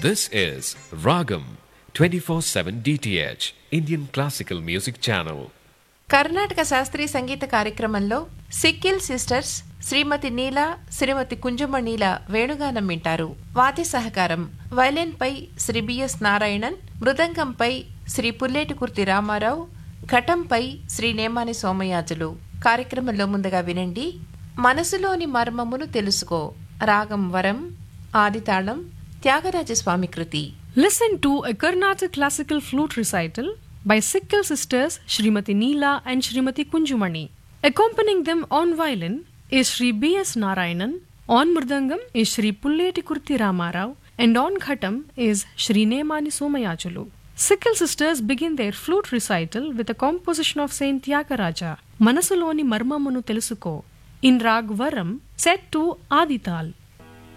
This is Ragam 24/7 DTH Indian Classical Music Channel. Karnataka శాస్త్రీయ సంగీత కార్యక్రమంలో Sikkil sisters శ్రీమతి నీల శ్రీమతి కుంజుమణిల వేణుగానం వింటారు. వాద్య సహకారం వైలిన్పై శ్రీ బిఎస్ నారాయణన్, మృదంగంపై శ్రీ పుల్లేటికుర్తి రామారావు, ఘటంపై శ్రీ నేమాని సోమయాజులు. కార్యక్రమంలో ముందుగా వినండి మనసులోని మర్మమును తెలుసుకో, రాగం వరం, ఆదితాళం, త్యాగరాజస్వామి కృతి. Listen to a Carnatic classical flute recital by Sikkal sisters Srimati Neela and Srimati Kunjumani. Accompanying them on violin is Sri B.S. Narayanan, on mridangam is Sri Pulletikurti Ramarao, and on ghatam is Sri Nemani Somayajulu. Sikkal sisters begin their flute recital with a composition of Saint Tyagaraja, Manasuloni Marmamunu Telusuko, in Rag Varam, set to Adital.